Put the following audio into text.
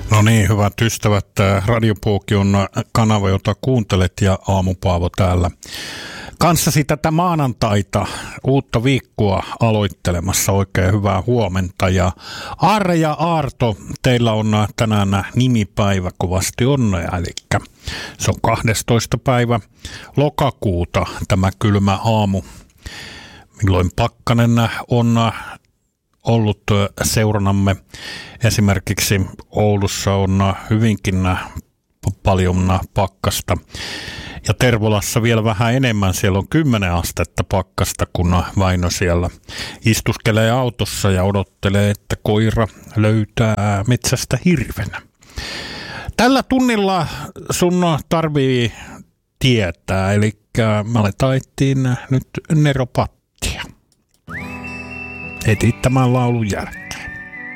No niin, hyvät ystävät, Radio Puokki on kanava, jota kuuntelet, ja Aamupaavo täällä kanssasi tätä maanantaita, uutta viikkoa aloittelemassa. Oikein hyvää huomenta. Ja Aarre ja Aarto, teillä on tänään nimipäivä, kovasti onnea, eli se on 12. päivä lokakuuta tämä kylmä aamu, milloin pakkanen on ollut seuranamme. Esimerkiksi Oulussa on hyvinkin paljon pakkasta. Ja Tervolassa vielä vähän enemmän, siellä on 10 astetta pakkasta, kun Vaino siellä istuskelee autossa ja odottelee, että koira löytää metsästä hirven. Tällä tunnilla sun tarvii tietää, eli me aletaan nyt neropattia heti tämän laulun jälkeen.